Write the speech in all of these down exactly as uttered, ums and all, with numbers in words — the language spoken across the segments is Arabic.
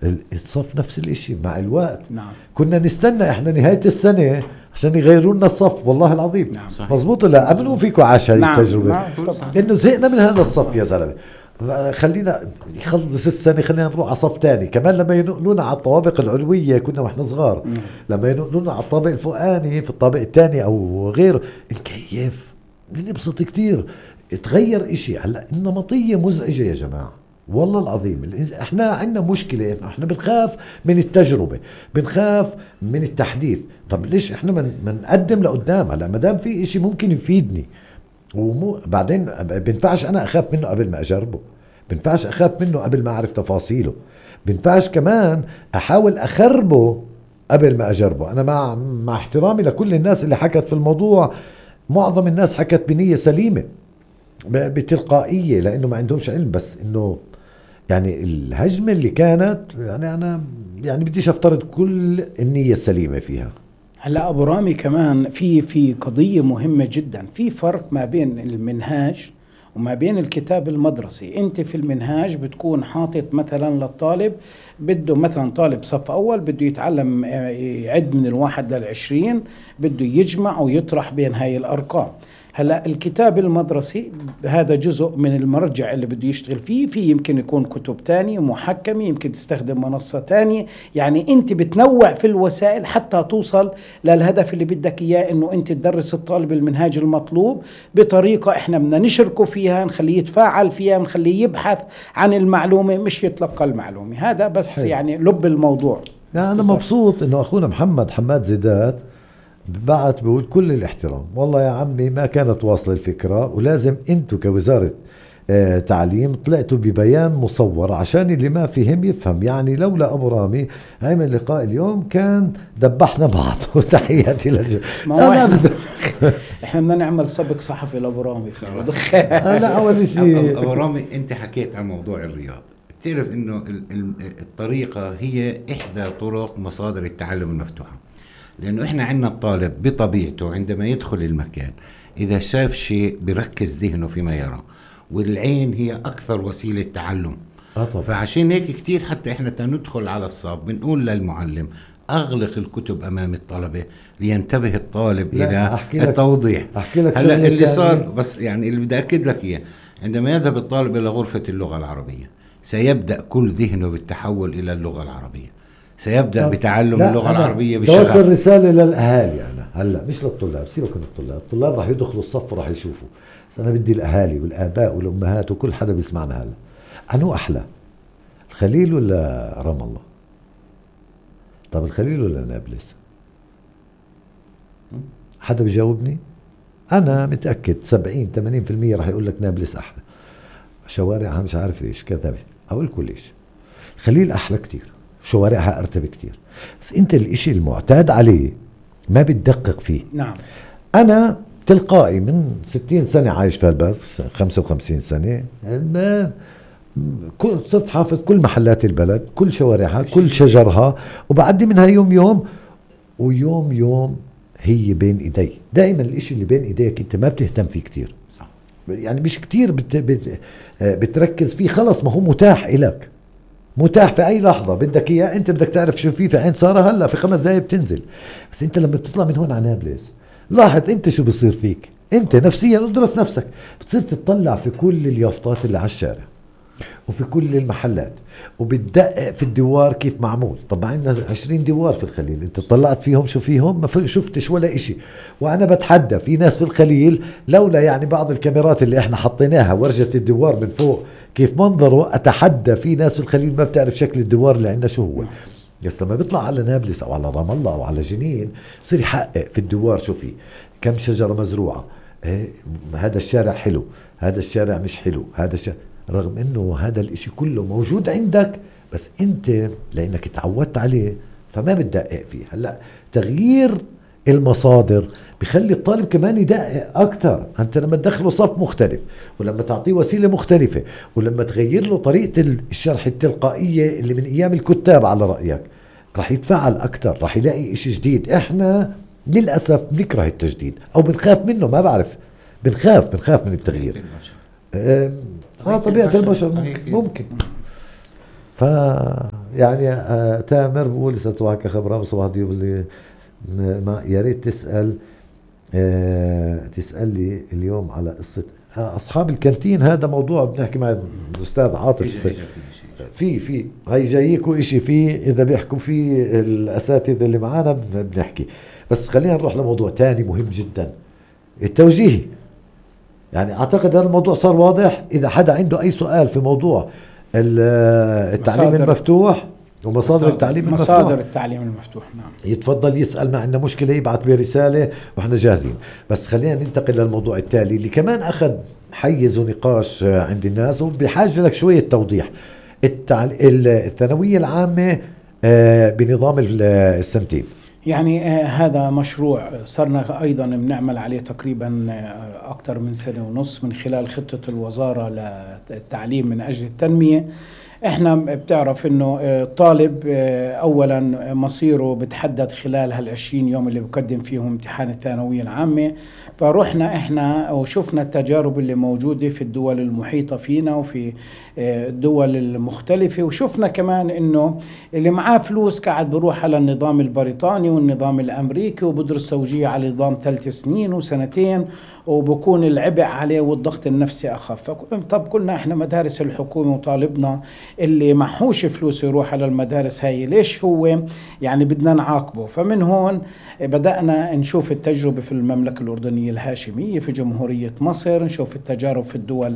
الصف نفس الاشي مع الوقت. نعم. كنا نستنى احنا نهاية السنة عشان يغيروا لنا الصف، والله العظيم. نعم. مظبوط. لا أمنوا فيكم عاش هاي نعم. التجربة. نعم. إنه زهقنا من هذا الصف يا زلمة، خلينا يخلص السنة خلينا نروح على صف تاني. كمان لما ينقلونا على الطوابق العلوية كنا واحنا صغار، نعم. لما ينقلونا على الطابق الفوقاني في الطابق الثاني أو غيره نكيف نبسط كتير. تغير إشي. هلا النمطية مزعجة يا جماعة، والله العظيم. احنا عندنا مشكلة، احنا بنخاف من التجربة، بنخاف من التحديث. طب ليش احنا من نقدم لقدام؟ هلا ما دام في اشي ممكن يفيدني ومو بعدين بنفعش انا اخاف منه قبل ما اجربه، بنفعش اخاف منه قبل ما اعرف تفاصيله، بنفعش كمان احاول اخربه قبل ما اجربه. انا مع مع احترامي لكل الناس اللي حكت في الموضوع، معظم الناس حكت بنية سليمة بتلقائية لانه ما عندهمش علم، بس انه يعني الهجمة اللي كانت يعني أنا يعني بديش أفترض كل النية السليمة فيها. هلا أبو رامي كمان في في قضية مهمة جدا، في فرق ما بين المنهاج وما بين الكتاب المدرسي. أنت في المنهاج بتكون حاطط مثلا للطالب بده مثلا طالب صف أول بده يتعلم يعد من الواحد للعشرين، بده يجمع ويطرح بين هاي الأرقام. هلا الكتاب المدرسي هذا جزء من المرجع اللي بده يشتغل فيه، في يمكن يكون كتب تانية محكمة، يمكن تستخدم منصة تانية. يعني انت بتنوع في الوسائل حتى توصل للهدف اللي بدك اياه، انه انت تدرس الطالب المنهاج المطلوب بطريقة احنا بدنا نشركه فيها، نخليه يتفاعل فيها، نخليه يبحث عن المعلومة مش يتلقى المعلومة. هذا بس حي. يعني لب الموضوع. يعني أنا مبسوط إنه أخونا محمد حماد زيدات بعت بقول كل الاحترام، والله يا عمي ما كانت واصلة الفكرة، ولازم انتو كوزارة اه تعليم طلعتوا ببيان مصور عشان اللي ما فهم يفهم. يعني لولا أبو رامي عمل لقاء اليوم كان دبحنا بعض. وتحياتي للجميع. احنا, احنا بدنا نعمل سبق صحفي لأبو رامي. لا أول شيء أبو رامي أنت حكيت عن موضوع الرياض، بتعرف إنه الطريقة هي إحدى طرق مصادر التعلم المفتوحة، لأنه إحنا عندنا الطالب بطبيعته عندما يدخل المكان إذا شاف شيء بركز ذهنه فيما يرى، والعين هي أكثر وسيلة تعلم. فعشان هيك كتير حتى إحنا تندخل على الصف بنقول للمعلم أغلق الكتب أمام الطلبة لينتبه الطالب إلى التوضيح. هلا اللي صار بس يعني اللي بدي أكد لك إياه، عندما يذهب الطالب إلى غرفة اللغة العربية سيبدأ كل ذهنه بالتحول إلى اللغة العربية، سيبدأ بتعلم اللغة العربية بشغف. توصل رسالة للأهالي أنا هلا مش للطلاب، سيبك من الطلاب، الطلاب راح يدخلوا الصف وراح يشوفوا، بس أنا بدي الأهالي والآباء والأمهات وكل حدا بيسمعنا هلا، أنو أحلى الخليل ولا رام الله؟ طب الخليل ولا نابلس؟ حدا بيجاوبني؟ أنا متأكد سبعين ثمانين بالمية راح يقول لك نابلس أحلى، شوارعها مش عارف إيش كذا. أقول لكم ليش؟ الخليل أحلى كتير، شوارعها أرتب كتير، بس أنت الإشي المعتاد عليه ما بتدقق فيه. نعم. أنا تلقائي من ستين سنة عايش في البلد، خمسة وخمسين سنة ما كل صرت حافظ كل محلات البلد، كل شوارعها، كل شجرها، وبعدي منها يوم يوم ويوم يوم هي بين إيدي. دائما الإشي اللي بين إيديك أنت ما بتهتم فيه كتير، صح. يعني مش كتير بت بت بتركز فيه، خلص ما هو متاح إلك، متاح في اي لحظة بدك اياه، انت بدك تعرف شو فيه في عين سارة هلا في خمس دقايق بتنزل. بس انت لما بتطلع من هون على نابلس لاحظ انت شو بصير فيك، انت نفسيا ادرس نفسك، بتصير تطلع في كل اليافطات اللي على الشارع وفي كل المحلات، وبتدقق في الدوار كيف معمول. طبعا عندنا عشرين دوار في الخليل، انت طلعت فيهم شو فيهم؟ ما شفتش ولا اشي. وانا بتحدى في ناس في الخليل لولا يعني بعض الكاميرات اللي احنا حطيناها ورجت الدوار من فوق كيف منظره، اتحدى في ناس في الخليل ما بتعرف شكل الدوار اللي عندنا شو هو. بس لما بيطلع على نابلس او على رام الله او على جنين بصير يحقق في الدوار شو فيه، كم شجرة مزروعة، ايه هذا الشارع حلو، هذا الشارع مش حلو، هذا الشارع، رغم انه هذا الاشي كله موجود عندك بس انت لانك تعودت عليه فما بتدقق فيه. هلا تغيير المصادر بخلي الطالب كمان يدقق اكتر. انت لما تدخله صف مختلف، ولما تعطيه وسيلة مختلفة، ولما تغير له طريقة الشرح التلقائية اللي من ايام الكتاب على رأيك، راح يتفاعل اكتر، راح يلاقي اشي جديد. احنا للأسف بنكره التجديد او بنخاف منه، ما بعرف، بنخاف بنخاف من التغيير. اه طبيعة البشر ممكن, ممكن. ف يعني آه تامر بقول صباحك خبره وصباح ضيوف اللي ما يا ريت تسال آه تسال لي اليوم على قصه آه اصحاب الكانتين. هذا موضوع بنحكي مع الاستاذ عاطف في في هي جايكوا اشي فيه اذا بيحكوا فيه الاساتذه اللي معانا بنحكي. بس خلينا نروح لموضوع تاني مهم جدا، التوجيهي. يعني اعتقد هذا الموضوع صار واضح. اذا حدا عنده اي سؤال في موضوع التعليم مصادر المفتوح ومصادر التعليم المفتوح، مصادر التعليم المفتوح نعم، يتفضل يسأل. ما عندنا مشكلة، يبعث برسالة واحنا جاهزين. بس خلينا ننتقل للموضوع التالي اللي كمان اخذ حيز ونقاش عند الناس وبحاجة لك شوية توضيح. التعل... الثانوية العامة بنظام السنتين. يعني آه هذا مشروع صرنا أيضا بنعمل عليه تقريبا آه أكثر من سنة ونص من خلال خطة الوزارة للتعليم من أجل التنمية. احنا بتعرف انه الطالب اولا مصيره بتحدد خلال هالعشرين يوم اللي بقدم فيهم امتحان الثانوية العامة. فروحنا احنا وشفنا التجارب اللي موجودة في الدول المحيطة فينا وفي الدول المختلفة، وشفنا كمان انه اللي معاه فلوس قاعد بروح على النظام البريطاني والنظام الامريكي وبدرس توجيه على نظام ثلاث سنين وسنتين، وبكون العبء عليه والضغط النفسي اخف. طب كنا احنا مدارس الحكومة وطالبنا اللي معهوش فلوس يروح على المدارس هاي، ليش هو يعني بدنا نعاقبه؟ فمن هون بدأنا نشوف التجربة في المملكة الأردنية الهاشمية، في جمهورية مصر، نشوف التجارب في الدول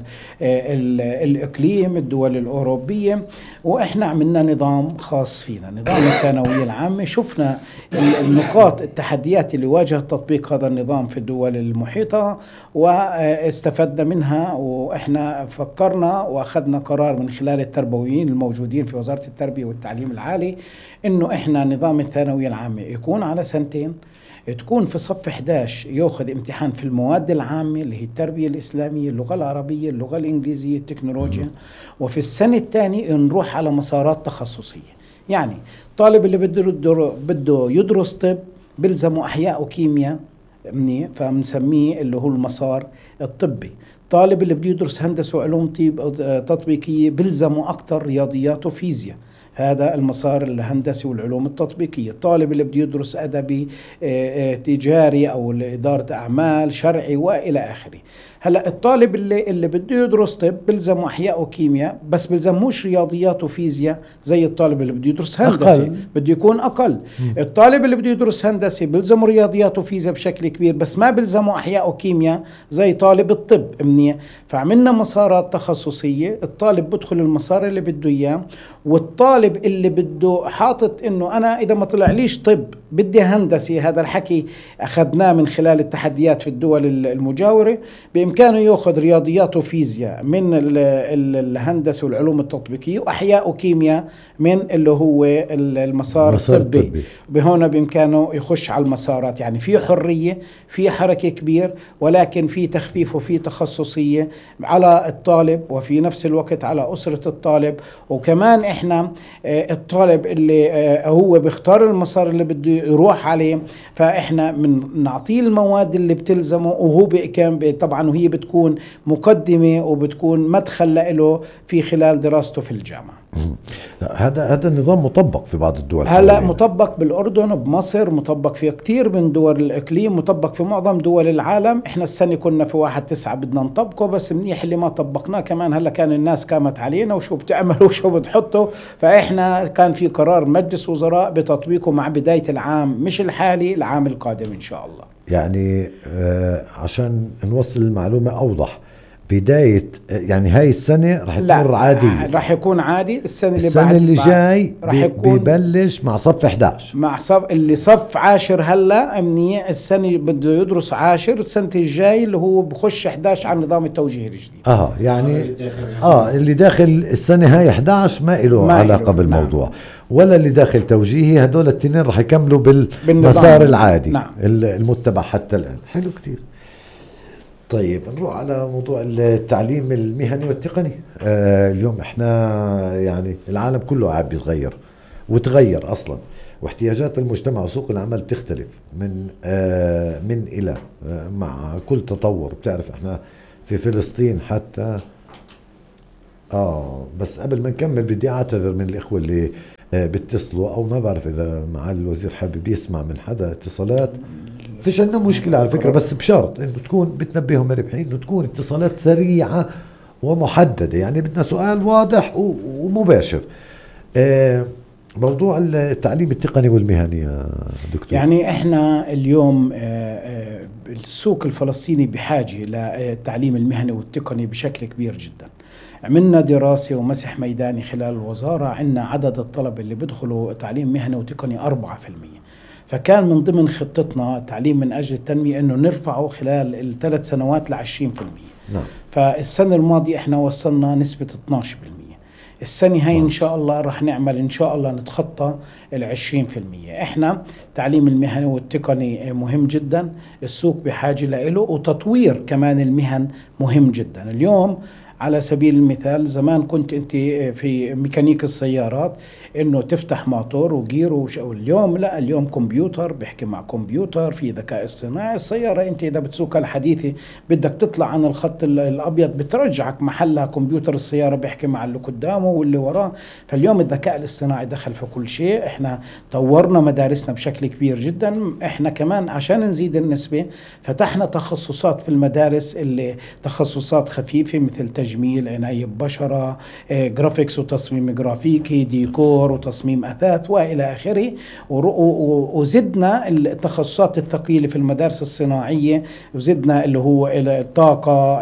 الإقليم، الدول الأوروبية، وإحنا عملنا نظام خاص فينا، نظام الثانوية العامة. شفنا النقاط التحديات اللي واجهت تطبيق هذا النظام في الدول المحيطة واستفدنا منها، وإحنا فكرنا وأخذنا قرار من خلال التربويين الموجودين في وزارة التربية والتعليم العالي إنه إحنا نظام الثانوية العامة يكون على سنتين، تكون في صف إحدى عشر يأخذ امتحان في المواد العامة اللي هي التربية الإسلامية، اللغة العربية، اللغة الإنجليزية، التكنولوجيا، وفي السنة الثانية نروح على مسارات تخصصية. يعني طالب اللي بده بده يدرس طب بلزمه أحياء وكيمياء مني، فمنسميه اللي هو المسار الطبي. طالب اللي بده يدرس هندسة وعلوم طب تطبيقية بلزمه أكثر رياضيات وفيزياء، هذا المسار الهندسي والعلوم التطبيقية. الطالب اللي بده يدرس أدبي تجاري أو إدارة أعمال شرعي وإلى آخره. هلا الطالب اللي اللي بده يدرس طب بلزمه احياء وكيمياء، بس بلزموش رياضيات وفيزياء زي الطالب اللي بده يدرس هندسه، بده يكون اقل. م. الطالب اللي بده يدرس هندسه بلزمه رياضيات وفيزياء بشكل كبير، بس ما بلزمه احياء وكيمياء زي طالب الطب. منيح. فعملنا مسارات تخصصيه، الطالب بدخل المسار اللي بده اياه، والطالب اللي بده حاطط انه انا اذا ما طلع ليش طب بدي هندسه، هذا الحكي اخذناه من خلال التحديات في الدول المجاوره، بإمكانه يأخذ رياضيات وفيزياء من الهندسة والعلوم التطبيقية، وأحياء وكيمياء من اللي هو المسار الطبي. بهنا بإمكانه يخش على المسارات. يعني في حرية، في حركة كبير، ولكن في تخفيف وفي تخصصية على الطالب وفي نفس الوقت على أسرة الطالب. وكمان إحنا الطالب اللي هو بيختار المسار اللي بده يروح عليه، فإحنا من نعطيه المواد اللي بتلزمه، وهو كان طبعا وهي بتكون مقدمة وبتكون مدخل له في خلال دراسته في الجامعة. هذا هذا النظام مطبق في بعض الدول. هلا مطبق بالأردن، بمصر، مطبق في كتير من دول الإقليم، مطبق في معظم دول العالم. إحنا السنة كنا في واحد تسعة بدنا نطبقه، بس منيح اللي ما طبقناه كمان. هلا كان الناس قامت علينا وشو بتعملوا وشو بتحطوا، فإحنا كان في قرار مجلس وزراء بتطبيقه مع بداية العام، مش الحالي، العام القادم إن شاء الله. يعني آه عشان نوصل المعلومة أوضح، بداية يعني هاي السنة رح تمر عادية، رح يكون عادي. السنة اللي السنة بعد اللي جاي رح يكون بيبلش مع صف إحدى عشر، مع صف اللي صف عاشر هلا أمنية، السنة بده يدرس عاشر، السنة الجاي اللي هو بخش إحدى عشر على نظام التوجيه الجديد. اه يعني اه اللي داخل السنة هاي إحدى عشر ما له علاقة بالموضوع. نعم. ولا اللي داخل توجيهي، هدول التنين رح يكملوا بالمسار العادي. نعم. المتبع حتى الآن. حلو كتير. طيب نروح على موضوع التعليم المهني والتقني. آه اليوم احنا يعني العالم كله قاعد بيتغير وتغير اصلا، واحتياجات المجتمع وسوق العمل بتختلف من آه من الى آه مع كل تطور. بتعرف احنا في فلسطين حتى اه بس قبل ما نكمل بدي اعتذر من الاخوه اللي آه بيتصلوا، او ما بعرف اذا معالي الوزير حابب يسمع من حدا اتصالات. فيش عندنا مشكله على فكره، بس بشرط انه تكون بتنبههم مربحين انه تكون اتصالات سريعه ومحدده، يعني بدنا سؤال واضح ومباشر. آه موضوع التعليم التقني والمهني يا دكتور، يعني احنا اليوم السوق الفلسطيني بحاجة للتعليم المهني والتقني بشكل كبير جدا. عملنا دراسة ومسح ميداني خلال الوزارة، عندنا عدد الطلبة اللي بدخلوا تعليم مهني وتقني أربعة في المية، فكان من ضمن خطتنا تعليم من أجل التنمية أنه نرفعه خلال الثلاث سنوات لعشرين في المية. نعم. فالسنة الماضية احنا وصلنا نسبة اثناشر بالمية. السنة هاي إن شاء الله رح نعمل إن شاء الله نتخطى العشرين في المية. إحنا تعليم المهني والتقني مهم جدا، السوق بحاجة له، وتطوير كمان المهن مهم جدا. اليوم على سبيل المثال زمان كنت انت في ميكانيك السيارات انه تفتح موتور وجير وش... اليوم لا، اليوم كمبيوتر بيحكي مع كمبيوتر، في ذكاء اصطناعي. السيارة انت اذا بتسوقها الحديثة بدك تطلع عن الخط الابيض بترجعك محلها كمبيوتر السيارة بيحكي مع اللي قدامه واللي وراه. فاليوم الذكاء الاصطناعي دخل في كل شيء. احنا طورنا مدارسنا بشكل كبير جدا. احنا كمان عشان نزيد النسبة فتحنا تخصصات في المدارس، اللي تخصصات خفيفة مثل تجميل، عناية ببشرة، جرافيكس وتصميم جرافيكي، ديكور وتصميم أثاث وإلى آخره. وزدنا التخصصات الثقيلة في المدارس الصناعية، وزدنا اللي هو الطاقة،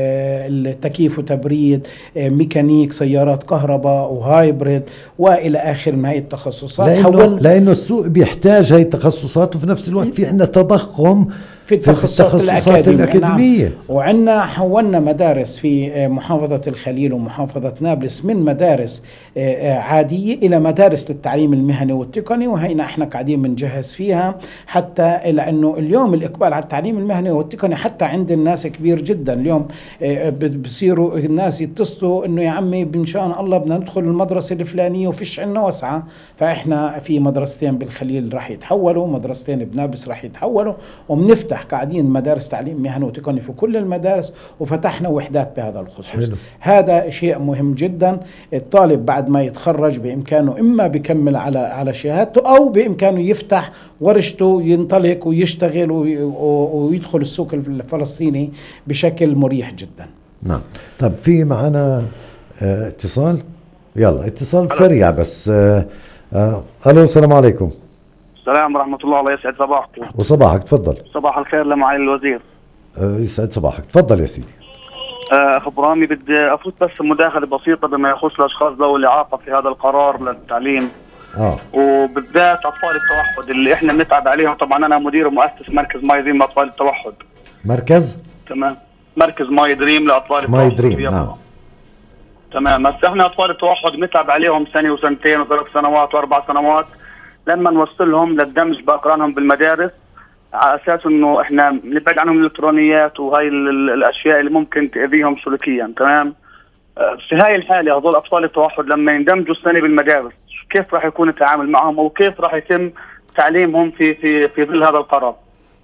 التكييف وتبريد، ميكانيك، سيارات كهرباء وهايبريد وإلى آخر من هاي التخصصات. لأنه, لأنه السوق بيحتاج هاي التخصصات، وفي نفس الوقت في عندنا تضخم في التخصصات, في التخصصات الأكاديمية, الأكاديمية. نعم. وعندنا حولنا مدارس في محافظة الخليل ومحافظة نابلس من مدارس عادية إلى مدارس للتعليم المهني والتقني، وهينا احنا قاعدين بنجهز فيها، حتى لأنه اليوم الإقبال على التعليم المهني والتقني حتى عند الناس كبير جدا. اليوم بصيروا الناس يتصلوا إنه يا عمي إن شاء الله بدنا ندخل المدرسة الفلانية وفيش عنا وسعة. فإحنا في مدرستين بالخليل راح يتحولوا، مدرستين بنابلس راح يتحولوا، وبنفتح قاعدين مدارس تعليم مهني وتقني في كل المدارس، وفتحنا وحدات بهذا الخصوص. حلو. هذا شيء مهم جدا. الطالب بعد ما يتخرج بإمكانه إما بيكمل على على شهادته، أو بإمكانه يفتح ورشته، ينطلق ويشتغل ويدخل السوق الفلسطيني بشكل مريح جدا. نعم. طب في معنا اه اتصال، يلا اتصال سريع بس. اه اه الو، السلام عليكم. السلام ورحمة الله. الله يسعد صباحكم. وصباحك، تفضل. صباح الخير لمعالي الوزير. أه يسعد صباحك، تفضل يا سيدي. أخ برامي، بدي أفوت بس مداخلة بسيطة بما يخص الأشخاص ذوي الإعاقة في هذا القرار للتعليم. اه وبالذات أطفال التوحد اللي إحنا بنتعب عليهم. طبعا أنا مدير ومؤسس مركز ماي دريم لأطفال التوحد. مركز؟ تمام، مركز ماي دريم لأطفال التوحد. ماي دريم، نعم. تمام. بس إحنا أطفال التوحد بنتعب عليهم سنة وسنتين وثلاث سنوات وأربع سنوات لما نوصلهم للدمج بأقرانهم بالمدارس، على اساس انه احنا نبعد عنهم الالكترونيات وهي الاشياء اللي ممكن تاذيهم سلوكيا. تمام. في هاي الحاله هذول اطفال التوحد لما يندمجوا السنه بالمدارس كيف راح يكون التعامل معهم، او كيف راح يتم تعليمهم في في في ظل هذا القرار؟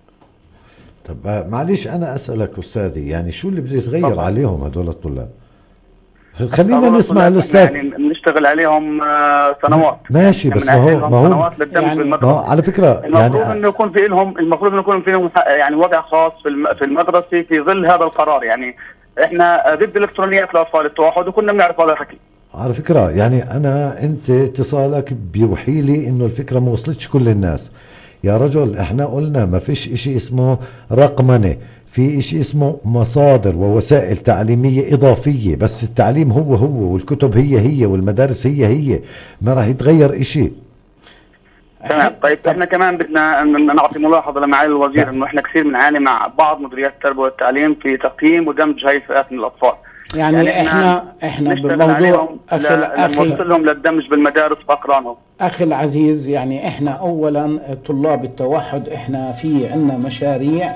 طب معلش انا اسالك استاذي، يعني شو اللي بده يتغير طبعا عليهم هذول الطلاب؟ خلينا نسمع الاستاذ. يعني بنشتغل عليهم سنوات. ماشي، بس ما هو ما هو, يعني ما هو على فكره المفروض يعني انه يكون في لهم المفروض انه يكون في لهم يعني وضع خاص في في المدرسه في ظل هذا القرار. يعني احنا ضد الالكترونيات لاطفال التوحد وكنا بنعرف هذا الحكي. على فكره يعني انا انت اتصالك بيوحي لي انه الفكره ما وصلتش كل الناس. يا رجل احنا قلنا ما فيش اشي اسمه رقمنه، في اشي اسمه مصادر ووسائل تعليمية إضافية، بس التعليم هو هو والكتب هي هي والمدارس هي هي، ما راح يتغير اشي. تمام. طيب احنا كمان بدنا نعطي ملاحظة لمعالي الوزير انه احنا كثير بنعاني مع بعض مديريات التربية والتعليم في تقييم ودمج هاي الفئات من الأطفال. يعني, يعني احنا احنا بالموضوع نوصلهم للدمج بالمدارس بأقرانهم. أخي العزيز، يعني احنا أولا طلاب التوحد احنا في عنا مشاريع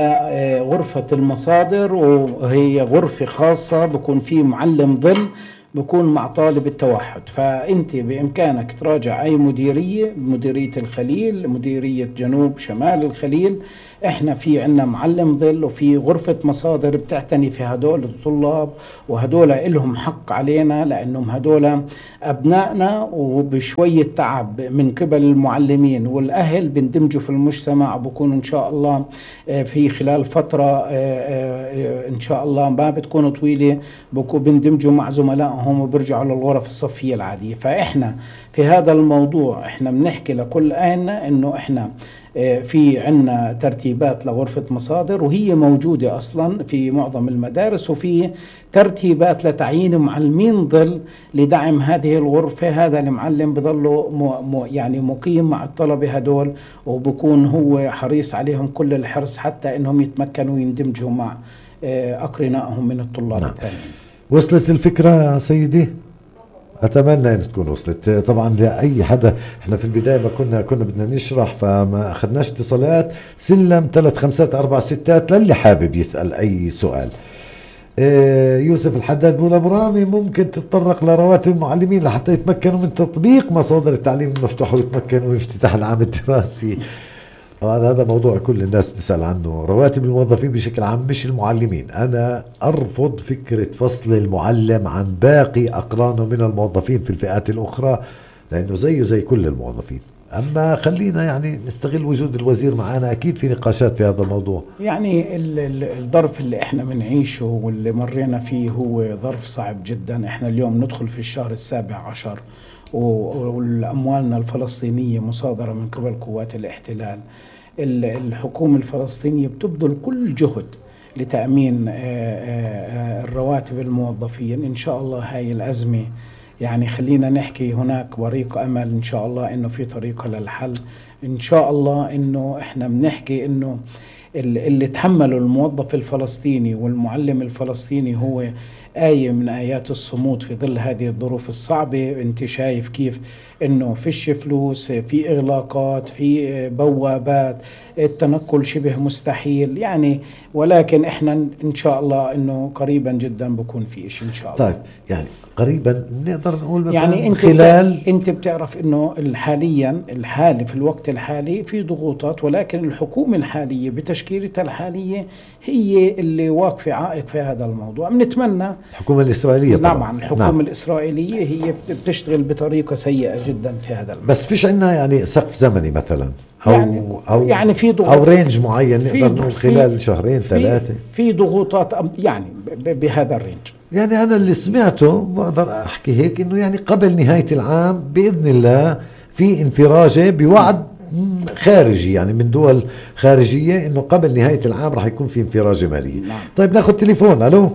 لغرفة المصادر، وهي غرفة خاصة بكون في معلم ظل بكون مع طالب التوحد. فأنت بإمكانك تراجع أي مديرية، مديرية الخليل، مديرية جنوب شمال الخليل، احنا في عنا معلم ظل وفي غرفة مصادر بتعتني في هدول الطلاب، وهدول إلهم حق علينا لأنهم هدول أبنائنا، وبشوية تعب من قبل المعلمين والأهل بندمجوا في المجتمع، وبكونوا إن شاء الله في خلال فترة إن شاء الله ما بتكون طويلة بكون بندمجوا مع زملائهم وبرجعوا للغرف الصفية العادية. فإحنا في هذا الموضوع إحنا بنحكي لكل أهلنا إنه إحنا في عنا ترتيبات لغرفة مصادر، وهي موجودة أصلا في معظم المدارس، وفي ترتيبات لتعيين معلمين ظل لدعم هذه الغرفة. هذا المعلم بضله م يعني مقيم مع الطلبة هدول، وبكون هو حريص عليهم كل الحرص حتى إنهم يتمكنوا ويندمجوا مع أقرنائهم من الطلاب نعم. الثانيين. وصلت الفكرة يا سيدي؟ أتمنى أن تكون وصلت. طبعا لأي حدا، احنا في البداية ما كنا كنا بدنا نشرح فما أخذناش اتصالات، سلم ثلاث خمسات أربع ستات للي حابب يسأل أي سؤال. اه يوسف الحداد بيقول أبو رامي ممكن تتطرق لرواتب المعلمين لحتى يتمكنوا من تطبيق مصادر التعليم المفتوح ويتمكنوا من افتتاح العام الدراسي. طبعا هذا موضوع كل الناس تسأل عنه. رواتب الموظفين بشكل عام مش المعلمين. أنا أرفض فكرة فصل المعلم عن باقي أقرانه من الموظفين في الفئات الأخرى، لأنه زيه زي كل الموظفين. أما خلينا يعني نستغل وجود الوزير معنا، أكيد في نقاشات في هذا الموضوع. يعني الظرف اللي احنا بنعيشه واللي مرينا فيه هو ظرف صعب جدا. احنا اليوم ندخل في الشهر السابع عشر، والأموالنا الفلسطينية مصادرة من قبل قوات الاحتلال. الحكومة الفلسطينية بتبذل كل جهد لتأمين الرواتب الموظفين. إن شاء الله هاي الأزمة يعني خلينا نحكي هناك بريق أمل إن شاء الله إنه في طريقة للحل. إن شاء الله إنه إحنا بنحكي إنه اللي تحملوا الموظف الفلسطيني والمعلم الفلسطيني هو آية من آيات الصمود في ظل هذه الظروف الصعبة. انت شايف كيف انه فيش فلوس، في اغلاقات، في بوابات، التنقل شبه مستحيل يعني، ولكن احنا ان شاء الله انه قريبا جدا بكون في اشي ان شاء الله. طيب يعني قريبا نقدر نقول مثلا يعني انت خلال انت بتعرف انه حاليا الحالي في الوقت الحالي في ضغوطات، ولكن الحكومة الحالية بتشكيلتها الحالية هي اللي واقفة عائق في هذا الموضوع. بنتمنى الحكومة الإسرائيلية طبعا. نعم الحكومة نعم. الإسرائيلية هي بتشتغل بطريقة سيئة جدا في هذا الموضوع. بس فيش عندنا يعني سقف زمني مثلا أو يعني أو يعني في أو رينج معين نقدر نقول في خلال شهرين ثلاثة. في ضغوطات يعني بهذا الرينج. يعني أنا اللي سمعته بقدر أحكي هيك إنه يعني قبل نهاية العام بإذن الله في انفراجة بوعد خارجي، يعني من دول خارجية، إنه قبل نهاية العام راح يكون في انفراجة مالية. نعم. طيب ناخذ تليفون. ألو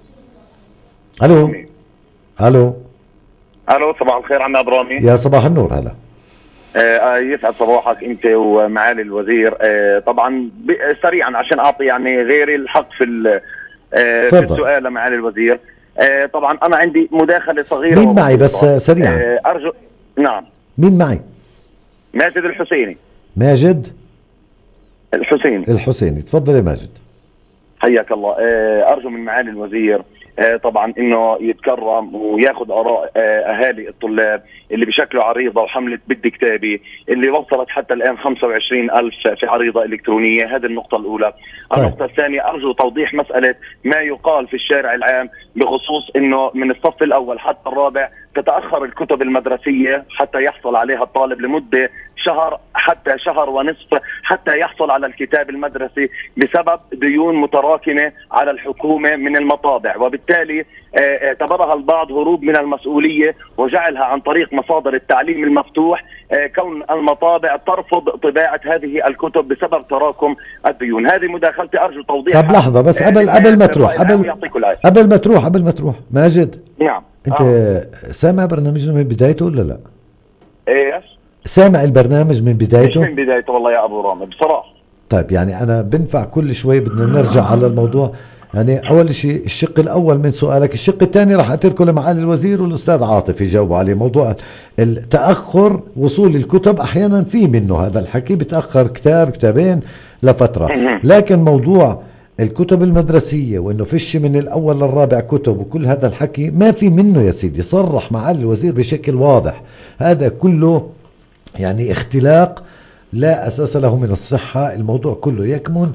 ألو ألو ألو صباح الخير عم أبو رامي. يا صباح النور. هلا آه يسعد صباحك انت ومعالي الوزير. آه طبعا سريعا عشان اعطي يعني غيري الحق في آه في السؤال لمعالي الوزير. آه طبعا انا عندي مداخله صغيره. مين معي بس سريعا؟ آه ارجو. نعم مين معي؟ ماجد الحسيني. ماجد الحسيني. الحسيني تفضل يا ماجد. حياك الله. آه ارجو من معالي الوزير آه طبعا انه يتكرم وياخذ اراء آه اهالي الطلاب اللي بشكلوا عريضه وحمله بدي كتابي اللي وصلت حتى الان خمسة وعشرين ألف في عريضه الكترونيه. هذه النقطه الاولى. طيب. النقطه الثانيه ارجو توضيح مساله ما يقال في الشارع العام بخصوص انه من الصف الاول حتى الرابع تتاخر الكتب المدرسيه حتى يحصل عليها الطالب لمده شهر حتى شهر ونصف حتى يحصل على الكتاب المدرسي بسبب ديون متراكمه على الحكومه من المطابع، وبالتالي اعتبرها البعض هروب من المسؤوليه وجعلها عن طريق مصادر التعليم المفتوح، كون المطابع ترفض طباعه هذه الكتب بسبب تراكم الديون. هذه مداخلتي ارجو توضيحها. طب لحظه بس قبل قبل ما تروح قبل قبل ما تروح قبل ما تروح ماجد. نعم. انت آه. سامع برنامجنا من بدايته ولا لا؟ ايش؟ سامع البرنامج من بدايته؟ مش من بدايته والله يا ابو رامي بصراحه. طيب يعني انا بنفع كل شوي بدنا نرجع على الموضوع. يعني اول شيء الشق الاول من سؤالك، الشق الثاني راح اتركه لمعالي الوزير والاستاذ عاطف يجاوبوا عليه. موضوع التاخر وصول الكتب احيانا في منه هذا الحكي، بتاخر كتاب كتابين لفتره، لكن موضوع الكتب المدرسية وإنه فيش من الأول للرابع كتب وكل هذا الحكي ما في منه يا سيدي. صرح معالي الوزير بشكل واضح هذا كله يعني اختلاق لا أساس له من الصحة. الموضوع كله يكمن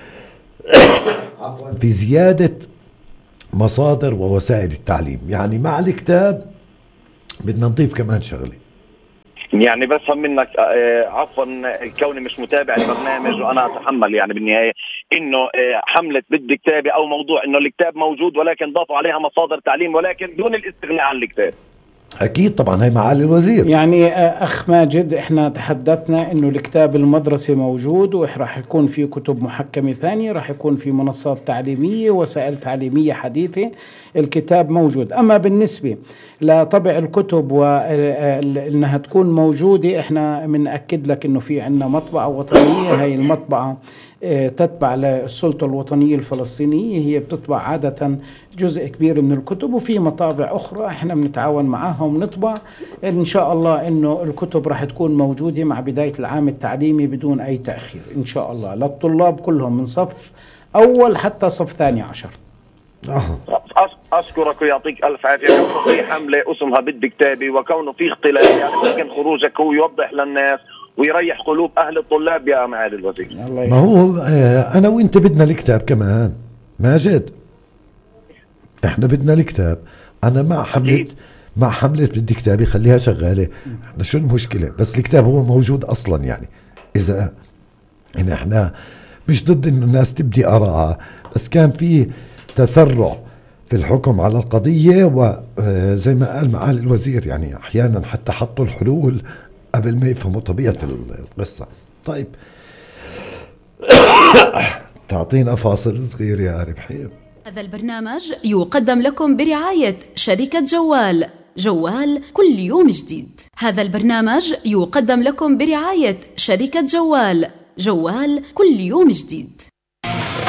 في زيادة مصادر ووسائل التعليم. يعني مع الكتاب بدنا نضيف كمان شغلة، يعني بفهم منك آه عفوا كوني مش متابع البرنامج وانا اتحمل يعني بالنهايه انه آه حمله بدي كتابي او موضوع انه الكتاب موجود ولكن ضافوا عليها مصادر تعليم ولكن دون الاستغناء عن الكتاب. أكيد طبعا هي معالي الوزير. يعني أخ ماجد إحنا تحدثنا إنه الكتاب المدرسي موجود وراح يكون في كتب محكمة ثانية، راح يكون في منصات تعليمية وسائل تعليمية حديثة. الكتاب موجود. أما بالنسبة لطبع الكتب وإنها تكون موجودة، إحنا بنأكد لك إنه في عنا مطبعة وطنية. هاي المطبعة تتبع للسلطة الوطنية الفلسطينية، هي بتطبع عادة جزء كبير من الكتب، وفي مطابع أخرى إحنا بنتعاون معها ونطبع. إن شاء الله إنه الكتب راح تكون موجودة مع بداية العام التعليمي بدون أي تأخير إن شاء الله للطلاب كلهم من صف أول حتى صف ثاني عشر. أشكرك ويعطيك ألف عافية. كونه في حملة اسمها بدي كتابي وكونه في اختلاف يعني ممكن خروجك هو يوضح للناس ويريح قلوب أهل الطلاب يا معالي الوزير. ما هو آه أنا وإنت بدنا الكتاب كمان ماجد، إحنا بدنا الكتاب. أنا مع حملة مع حملة بدي كتابي خليها شغالة، إحنا شو المشكلة؟ بس الكتاب هو موجود أصلا. يعني إذا إن إحنا مش ضد إنه الناس تبدي آراءها، بس كان في تسرع في الحكم على القضية، وزي ما قال معالي الوزير يعني أحيانا حتى حطوا الحلول قبل ما يفهموا طبيعة القصة. طيب تعطينا فاصل صغير يا ربحي. هذا البرنامج يقدم لكم برعاية شركة جوال. جوال كل يوم جديد. هذا البرنامج يقدم لكم برعاية شركة جوال. جوال كل يوم جديد.